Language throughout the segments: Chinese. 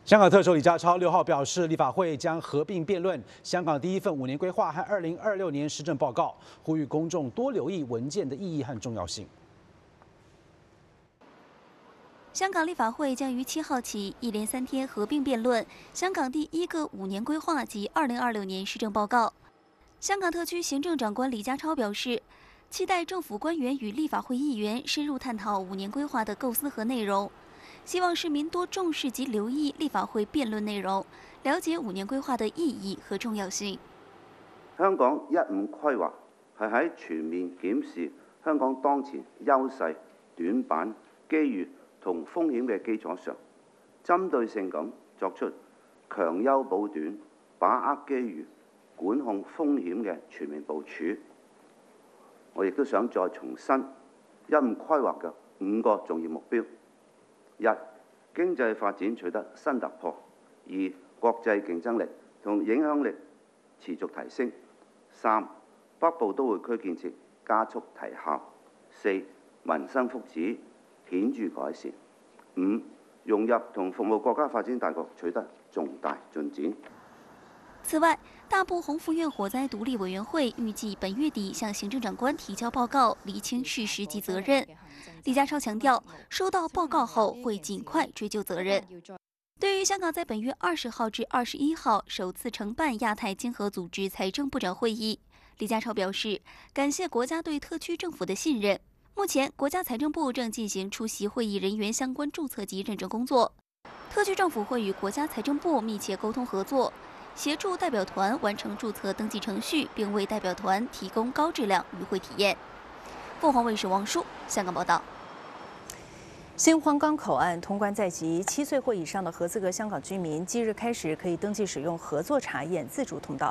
香港特首李家超6号表示，立法会将合并辩论香港第一份5年规划和2026年施政报告，呼吁公众多留意文件的意义和重要性。 香港立法会将于7号起一连3天合并辩论香港第一个5年规划及2026年施政报告。香港特区行政长官李家超表示，期待政府官员与立法会议员深入探讨5年规划的构思和内容。 希望市民多重视及留意立法會辯論內容，了解5年規劃的意義和重要性。 香港15規劃係喺全面檢視香港當前優勢、短板、機遇同風險嘅基礎上，針對性咁作出強優補短、把握機遇、管控風險嘅全面部署。我亦都想再重申15規劃嘅5個重要目標。 1. 經濟發展取得新突破； 2. 國際競爭力同影響力持續提升； 3. 北部都會區建設加速提效； 4. 民生福祉顯著改善； 5. 融入同服務國家發展大局取得重大進展。 此外，大埔洪福苑火灾獨立委員會預計本月底向行政長官提交報告，釐清事實及責任。李家超強調，收到報告後會盡快追究責任。對於香港在本月20號至21號首次承辦亞太經合組織財政部長會議，李家超表示，感謝國家對特區政府的信任。目前，國家財政部正進行出席會議人員相關註冊及認證工作，特區政府會與國家財政部密切溝通合作。 協助代表團完成註冊登記程序，並為代表團提供高質量與會體驗。鳳凰衛視王舒香港報道。 新皇崗口岸通關在即，7歲或以上的合資格香港居民即日開始可以登記使用合作查驗自助通道。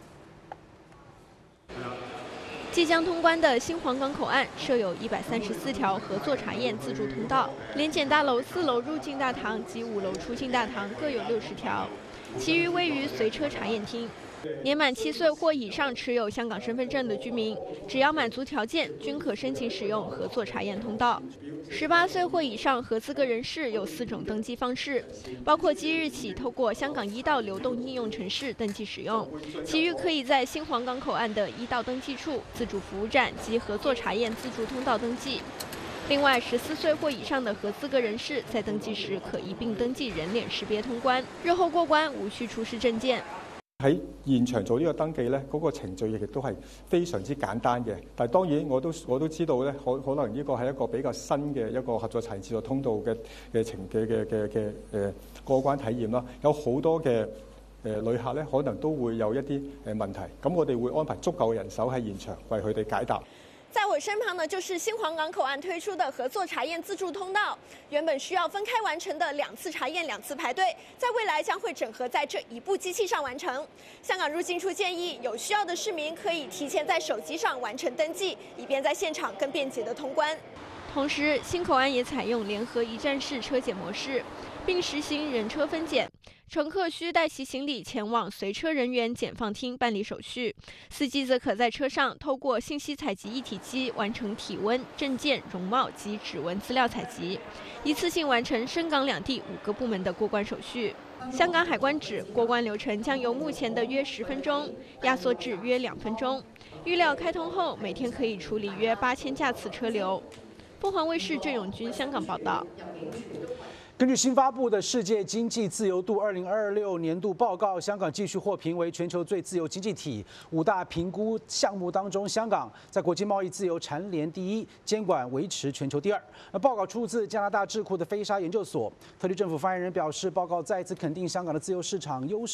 即將通關的新皇崗口岸設有134條合作查驗自助通道，聯檢大樓4樓入境大堂及5樓出境大堂各有60條。 其餘位於隨車查驗廳。年滿7歲或以上持有香港身份證的居民，只要滿足條件，均可申請使用合作查驗通道。18歲或以上合資格人士有4種登記方式，包括即日起透過香港1道流動應用程式登記使用，其餘可以在新皇崗口岸的1道登記處、自主服務站及合作查驗自助通道登記。 另外，14歲或以上的合資格人士在登記時可一併登記人臉識別通關，日後過關無需出示證件。 喺現場做呢個登記咧，嗰個程序亦都係非常之簡單嘅。但係當然我都知道咧，可能呢個係一個比較新嘅一個合作查驗自助通道嘅過關體驗啦。有好多嘅旅客咧，可能都會有一啲問題。咁我哋會安排足夠嘅人手喺現場為佢哋解答。 在我身旁呢，就是新皇崗口岸推出的合作查驗自助通道。原本需要分開完成的2次查驗、2次排隊，在未來將會整合在這一部機器上完成。香港入境處建議，有需要的市民可以提前在手機上完成登記，以便在現場更便捷的通關。 同時，新口岸也採用聯合一站式車檢模式，並實行人車分檢。 乘客需帶其行李前往隨車人員檢放廳辦理手續，司機則可在車上透過信息採集一體機完成體溫、證件、容貌及指紋資料採集，一次性完成深港兩地5個部門的過關手續。香港海關指過關流程將由目前的約10分鐘壓縮至約2分鐘，預料開通後每天可以處理約8000架次車流。鳳凰衛視鄭永軍香港報道。 根據新發布的世界經濟自由度2026年度報告，香港繼續獲評為全球最自由經濟體。5大評估項目當中，香港在國際貿易自由蟬聯第1，監管維持全球第2。而報告出自加拿大智庫的菲沙研究所。特區政府發言人表示，報告再次肯定香港的自由市場優勢。